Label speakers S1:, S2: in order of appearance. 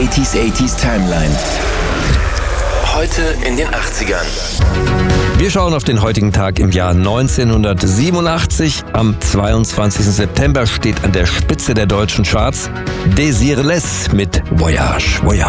S1: 80s Timeline. Heute in den 80ern.
S2: Wir schauen auf den heutigen Tag im Jahr 1987. Am 22. September steht an der Spitze der deutschen Charts Désirless mit Voyage, Voyage.